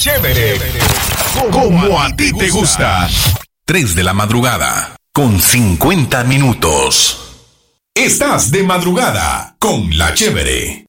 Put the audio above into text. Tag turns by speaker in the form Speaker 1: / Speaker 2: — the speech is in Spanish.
Speaker 1: Chévere. Como a ti te gusta. 3 de la madrugada, con 50 minutos. Estás de madrugada con La Chévere.